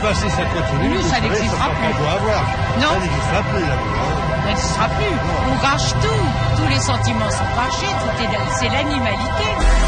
bah si ça continue, Nous, ça n'existera plus. On doit avoir. Non. Ça n'existera plus, là. Ça n'existera plus. On gâche tout. Tous les sentiments sont gâchés. C'est l'animalité.